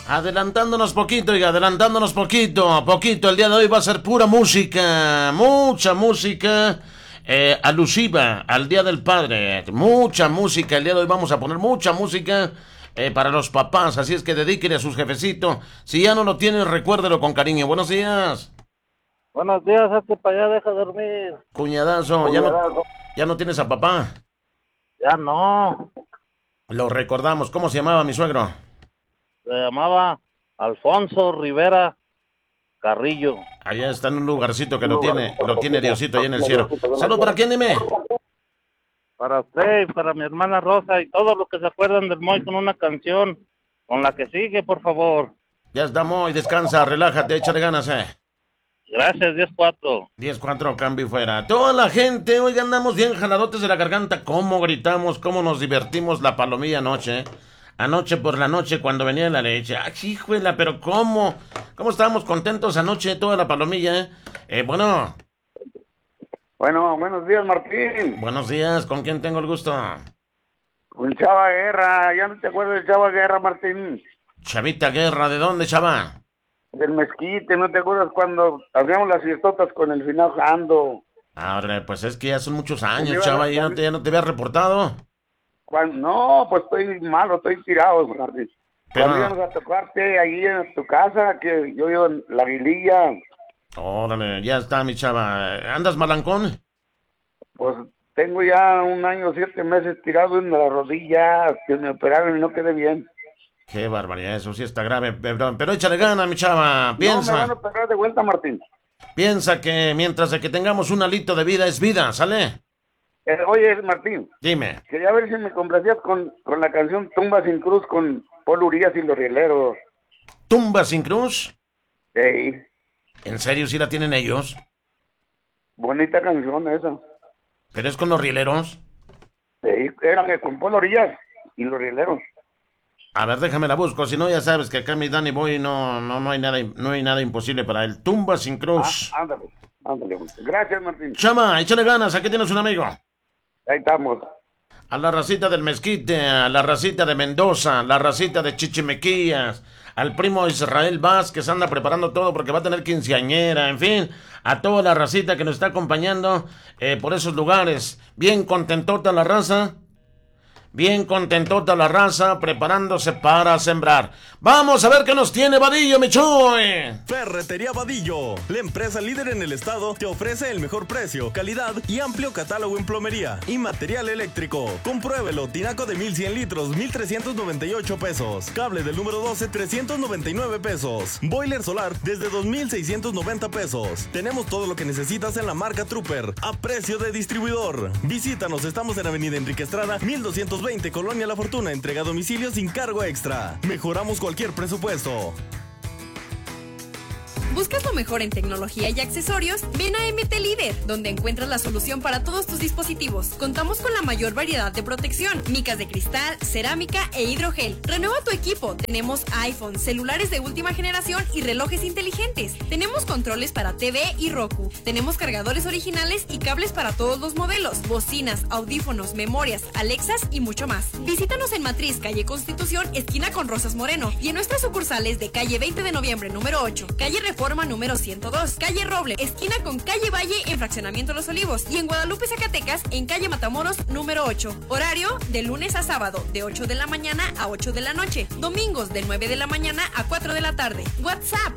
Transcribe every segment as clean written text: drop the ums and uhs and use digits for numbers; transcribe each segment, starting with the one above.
Adelantándonos poquito, oiga, adelantándonos poquito, a poquito. El día de hoy va a ser pura música, mucha música alusiva al Día del Padre. Mucha música, el día de hoy vamos a poner mucha música para los papás. Así es que dedíquele a sus jefecitos. Si ya no lo tienen, recuérdelo con cariño. Buenos días. Buenos días, hazte para allá, deja dormir. Cuñadazo, ya no tienes a papá. Ya no. Lo recordamos, ¿cómo se llamaba mi suegro? Se llamaba Alfonso Rivera Carrillo. Allá está en un lugarcito que lo tiene Diosito allá en el cielo. ¿Salud para quién, dime? Para usted y para mi hermana Rosa y todos los que se acuerdan del Moy con una canción. Con la que sigue, por favor. Ya está, Moy, descansa, relájate, échale ganas, Gracias, 10-4. 10-4, cambio y fuera. Toda la gente, oiga, andamos bien jaladotes de la garganta. Cómo gritamos, cómo nos divertimos la palomilla anoche, Anoche por la noche cuando venía la leche. ¡Ah, hijuela! Pero ¿cómo? ¿Cómo estábamos contentos anoche toda la palomilla, Bueno, buenos días, Martín. buenos días. ¿Con quién tengo el gusto? Con Chava Guerra. ¿Ya no te acuerdas de Chava Guerra, Martín? Chavita Guerra, ¿de dónde, chava? Del Mezquite. ¿No te acuerdas cuando hacíamos las fiestotas con el final Ando? Ahora, pues es que ya son muchos años, chava. Ya no te había reportado. No, pues estoy malo, estoy tirado, Martín. Pero... Cuando íbamos a tocarte ahí en tu casa, que yo vivo en La Aguililla. Órale, ya está, mi chava. ¿Andas malancón? Pues tengo ya 1 año, 7 meses tirado en la rodilla, que me operaron y no quedé bien. Qué barbaridad, eso sí está grave, pero échale gana, mi chava. Piensa. No, me van a operar de vuelta, Martín. Piensa que mientras de que tengamos un alito de vida es vida, ¿sale? Oye, Martín. Dime. Quería ver si me complacías con la canción Tumba sin Cruz con Paul Urias y los Rieleros. ¿Tumba sin Cruz? Sí. ¿En serio sí la tienen ellos? Bonita canción esa. ¿Pero es con los Rieleros? Sí, eran con Paul Urias y los Rieleros. A ver, déjame la busco, si no ya sabes que acá mi Danny Boy no hay nada imposible para él. Tumba sin Cruz. Ándale. Gracias, Martín. Chama, échale ganas, aquí tienes un amigo. Ahí estamos. A la racita del Mezquite, a la racita de Mendoza, la racita de Chichimequillas, al primo Israel Vázquez anda preparando todo porque va a tener quinceañera, en fin, a toda la racita que nos está acompañando por esos lugares. Bien contentota la raza. Bien contentota la raza, preparándose para sembrar. Vamos a ver qué nos tiene Vadillo, mi Chuy. Ferretería Vadillo, la empresa líder en el estado, te ofrece el mejor precio, calidad y amplio catálogo en plomería y material eléctrico. Compruébelo, tinaco de 1100 litros, 1,398 pesos. Cable del número 12, 399 pesos. Boiler solar desde 2,690 pesos. Tenemos todo lo que necesitas en la marca Trooper, a precio de distribuidor. Visítanos, estamos en Avenida Enrique Estrada, 1220, Colonia La Fortuna, entrega a domicilio sin cargo extra. Mejoramos cualquier presupuesto. ¿Buscas lo mejor en tecnología y accesorios? Ven a MT Líder, donde encuentras la solución para todos tus dispositivos. Contamos con la mayor variedad de protección, micas de cristal, cerámica e hidrogel. Renueva tu equipo. Tenemos iPhone, celulares de última generación y relojes inteligentes. Tenemos controles para TV y Roku. Tenemos cargadores originales y cables para todos los modelos, bocinas, audífonos, memorias, Alexas y mucho más. Visítanos en Matriz, calle Constitución, esquina con Rosas Moreno, y en nuestras sucursales de calle 20 de noviembre, número 8, calle Reforma número 102, calle Roble, esquina con calle Valle en Fraccionamiento Los Olivos, y en Guadalupe, Zacatecas, en calle Matamoros número 8. Horario de lunes a sábado, de 8 de la mañana a 8 de la noche. Domingos de 9 de la mañana a 4 de la tarde. WhatsApp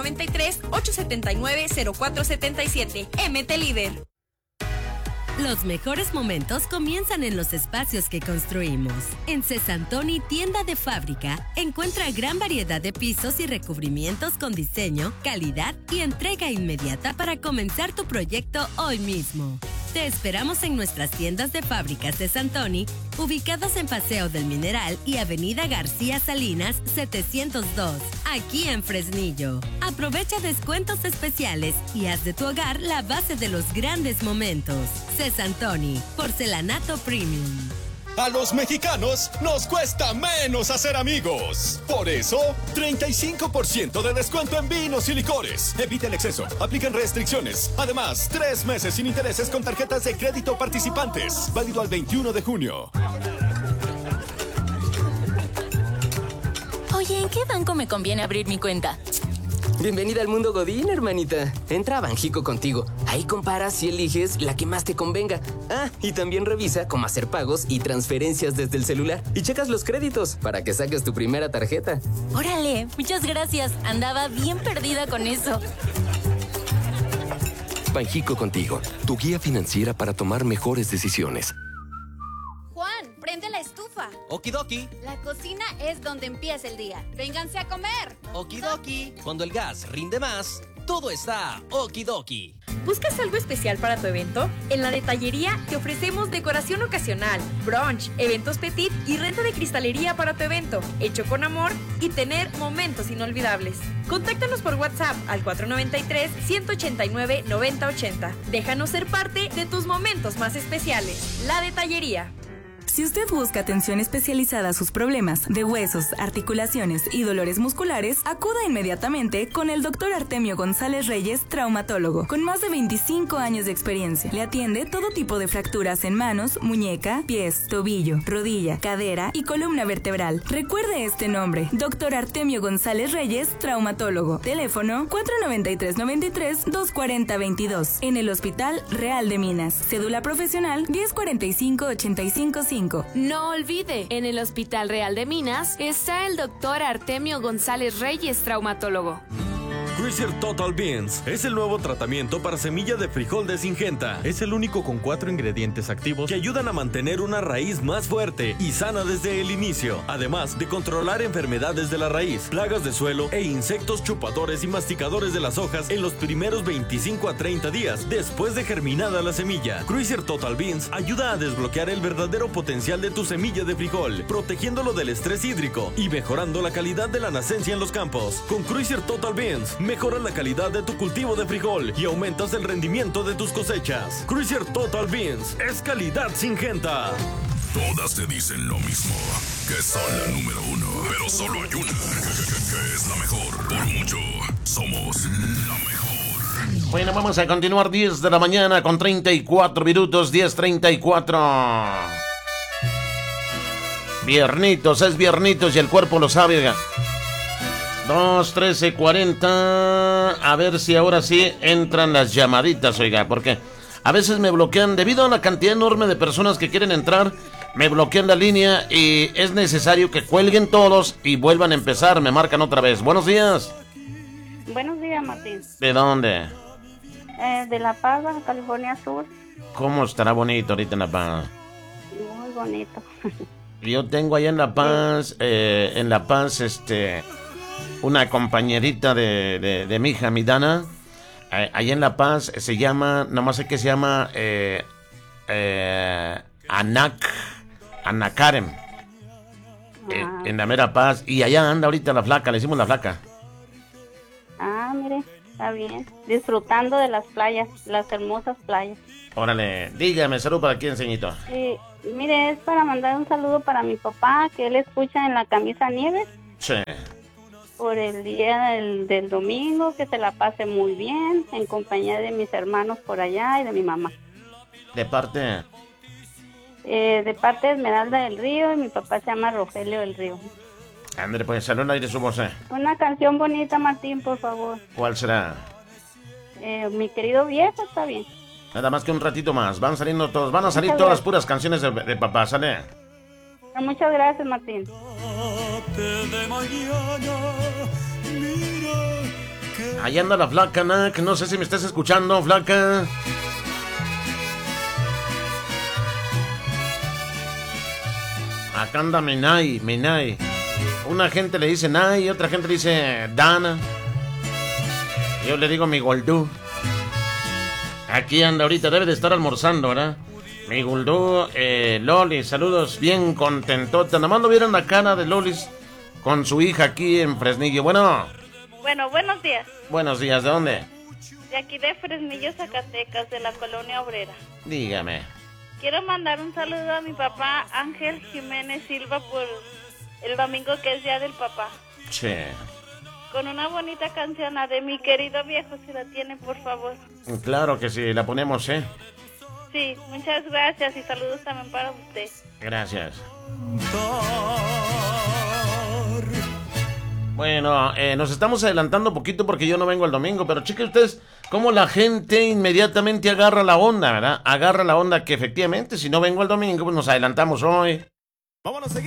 493-879-0477. MT Líder. Los mejores momentos comienzan en los espacios que construimos. En Cesantoni, tienda de fábrica, encuentra gran variedad de pisos y recubrimientos con diseño, calidad y entrega inmediata para comenzar tu proyecto hoy mismo. Te esperamos en nuestras tiendas de fábrica Cesantoni, ubicadas en Paseo del Mineral y Avenida García Salinas 702, aquí en Fresnillo. Aprovecha descuentos especiales y haz de tu hogar la base de los grandes momentos. Cesantoni, porcelanato premium. A los mexicanos nos cuesta menos hacer amigos. Por eso, 35% de descuento en vinos y licores. Evita el exceso. Aplican restricciones. Además, 3 meses sin intereses con tarjetas de crédito participantes. Válido al 21 de junio. Oye, ¿en qué banco me conviene abrir mi cuenta? Bienvenida al mundo Godín, hermanita. Entra a Banjico Contigo. Ahí comparas y eliges la que más te convenga. Ah, y también revisa cómo hacer pagos y transferencias desde el celular. Y checas los créditos para que saques tu primera tarjeta. Órale, muchas gracias. Andaba bien perdida con eso. Banjico Contigo, tu guía financiera para tomar mejores decisiones. Juan, prende la estufa. Okidoki. La cocina es donde empieza el día. Vénganse a comer. Okidoki. Cuando el gas rinde más, todo está okidoki. ¿Buscas algo especial para tu evento? En la detallería te ofrecemos decoración ocasional, brunch, eventos petit y renta de cristalería para tu evento, hecho con amor y tener momentos inolvidables. Contáctanos por WhatsApp al 493-189-9080. Déjanos ser parte de tus momentos más especiales. La detallería. Si usted busca atención especializada a sus problemas de huesos, articulaciones y dolores musculares, acuda inmediatamente con el Dr. Artemio González Reyes, traumatólogo, con más de 25 años de experiencia. Le atiende todo tipo de fracturas en manos, muñeca, pies, tobillo, rodilla, cadera y columna vertebral. Recuerde este nombre, Dr. Artemio González Reyes, traumatólogo. Teléfono 493-93-240-22. En el Hospital Real de Minas. Cédula profesional 1045-855. No olvide, en el Hospital Real de Minas está el Dr. Artemio González Reyes, traumatólogo. Cruiser Total Beans es el nuevo tratamiento para semilla de frijol de Syngenta. Es el único con 4 ingredientes activos que ayudan a mantener una raíz más fuerte y sana desde el inicio. Además de controlar enfermedades de la raíz, plagas de suelo e insectos chupadores y masticadores de las hojas en los primeros 25 a 30 días después de germinada la semilla. Cruiser Total Beans ayuda a desbloquear el verdadero potencial de tu semilla de frijol, protegiéndolo del estrés hídrico y mejorando la calidad de la nacencia en los campos. Con Cruiser Total Beans, mejoras la calidad de tu cultivo de frijol y aumentas el rendimiento de tus cosechas. Cruiser Total Beans es calidad Syngenta. Todas te dicen lo mismo, que son la número uno, pero solo hay una que es la mejor. Por mucho, somos la mejor. Bueno, vamos a continuar 10 de la mañana con 34 minutos, 10:34. Viernitos, es viernitos y el cuerpo lo sabe, oiga. 2-13-40. A ver si ahora sí entran las llamaditas, oiga, porque a veces me bloquean, debido a la cantidad enorme de personas que quieren entrar, me bloquean la línea y es necesario que cuelguen todos y vuelvan a empezar, me marcan otra vez. Buenos días. Buenos días, Martín. ¿De dónde? De La Paz, Baja California Sur. ¿Cómo estará bonito ahorita en La Paz? Muy bonito. Yo tengo allá en La Paz, una compañerita de mi hija, mi Dana, allá en La Paz se llama, nomás sé que se llama Anakarem, en la mera Paz, y allá anda ahorita la flaca, le hicimos la flaca. Ah, mire, está bien, disfrutando de las playas, las hermosas playas. Órale, dígame, salud para quién, ceñito. Mire, es para mandar un saludo para mi papá, que él escucha en la Camisa Nieves. Sí. Por el día del domingo, que se la pase muy bien, en compañía de mis hermanos por allá y de mi mamá. ¿De parte? De parte de Esmeralda del Río, y mi papá se llama Rogelio del Río. André, pues salud al aire su voz. Una canción bonita, Martín, por favor. ¿Cuál será? Mi querido viejo, está bien. Nada más que un ratito más, van saliendo todos, van a salir todas las puras canciones de papá, ¿sale? Muchas gracias, Martín. Ahí anda la flaca, Nac. No sé si me estás escuchando, flaca. Acá anda Minay. Una gente le dice Nay y otra gente le dice Dana. Yo le digo mi Goldú. Aquí anda ahorita, debe de estar almorzando, ¿verdad? Mi Goldú, Loli, saludos, bien contentota. Nada más no vieron la cara de Lolis con su hija aquí en Fresnillo. Bueno, buenos días. Buenos días, ¿de dónde? De aquí de Fresnillo, Zacatecas, de la Colonia Obrera. Dígame. Quiero mandar un saludo a mi papá Ángel Jiménez Silva por el domingo, que es Día del Papá. Sí. Con una bonita canción, la de Mi Querido Viejo, si la tiene, por favor. Claro que sí, la ponemos, ¿eh? Sí, muchas gracias y saludos también para usted. Gracias. Bueno, nos estamos adelantando un poquito porque yo no vengo el domingo, pero chequen ustedes cómo la gente inmediatamente agarra la onda, ¿verdad? Agarra la onda que efectivamente si no vengo el domingo, pues nos adelantamos hoy. Vámonos seguido